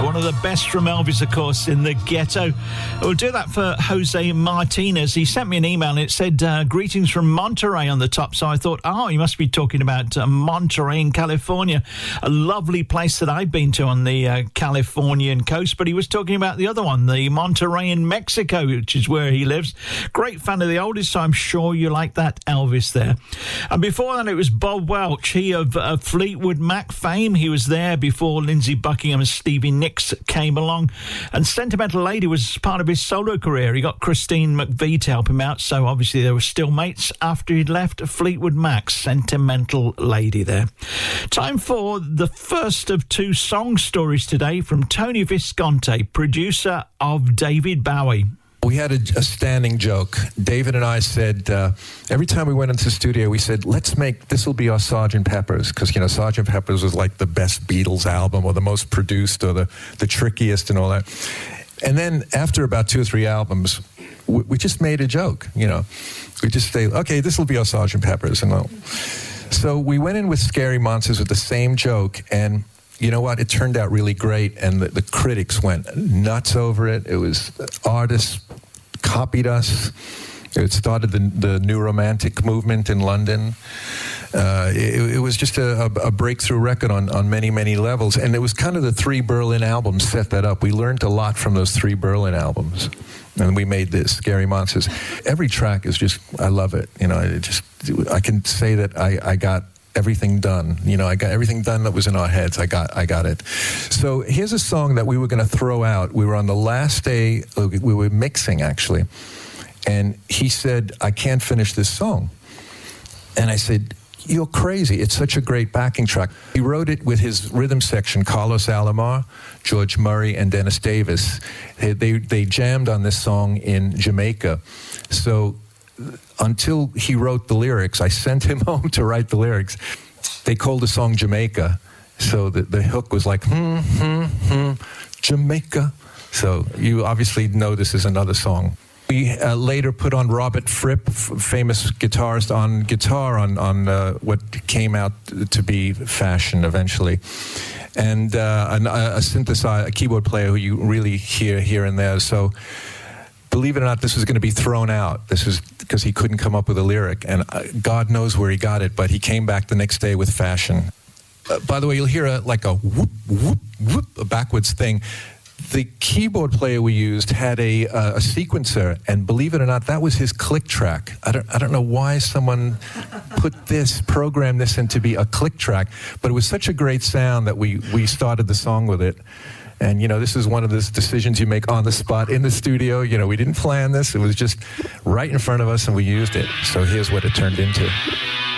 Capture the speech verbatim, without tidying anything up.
One of the best from Elvis, of course, in the ghetto. We'll do that for Jose Martinez. He sent me an email and it said, uh, greetings from Monterey on the top. So I thought, oh, he must be talking about uh, Monterey in California, a lovely place that I've been to on the uh, Californian coast. But he was talking about the other one, the Monterey in Mexico, which is where he lives. Great fan of the oldies, so I'm sure you like that Elvis there. And before that, it was Bob Welch, he of uh, Fleetwood Mac fame. He was there before Lindsey Buckingham and Stevie Nicks came along. And Sentimental Lady was part of his solo career. He got Christine McVie to help him out, so obviously they were still mates after he'd left Fleetwood Mac. Sentimental Lady there. Time for the first of two song stories today from Tony Visconti, producer of David Bowie. We had a, a standing joke. David and I said, uh, every time we went into the studio, we said, let's make, this will be our Sergeant Pepper's, because, you know, Sergeant Pepper's was like the best Beatles album, or the most produced, or the, the trickiest and all that. And then after about two or three albums, we, we just made a joke, you know. We just say, okay, this will be our Sergeant Pepper's. And all. So we went in with Scary Monsters with the same joke, and you know what? It turned out really great, and the, the critics went nuts over it. It was, artists copied us. It started the, the new romantic movement in London. Uh, it, it was just a, a, a breakthrough record on, on many, many levels. And it was kind of the three Berlin albums set that up. We learned a lot from those three Berlin albums. And we made this, Scary Monsters. Every track is just, I love it. You know, it just, I can say that I, I got everything done. You know, I got everything done that was in our heads. I got I got it. So here's a song that we were going to throw out. We were on the last day, we were mixing actually, and he said, I can't finish this song. And I said, you're crazy. It's such a great backing track. He wrote it with his rhythm section, Carlos Alomar, George Murray, and Dennis Davis. They, they, they jammed on this song in Jamaica. So until he wrote the lyrics, I sent him home to write the lyrics. They called the song Jamaica. So the, the hook was like, hmm, hmm, hmm, Jamaica. So you obviously know this is another song. We uh, later put on Robert Fripp, f- famous guitarist, on guitar on, on uh, what came out to be Fashion eventually. And uh, an, a synthesizer, a keyboard player who you really hear here and there. So believe it or not, this was going to be thrown out. This was because he couldn't come up with a lyric. And uh, God knows where he got it, but he came back the next day with Fashion. Uh, by the way, you'll hear a, like a whoop, whoop, whoop, a backwards thing. The keyboard player we used had a, uh, a sequencer, and believe it or not, that was his click track. I don't, I don't know why someone put this, programmed this into be a click track, but it was such a great sound that we, we started the song with it. And, you know, this is one of those decisions you make on the spot in the studio. You know, we didn't plan this. It was just right in front of us, and we used it. So here's what it turned into.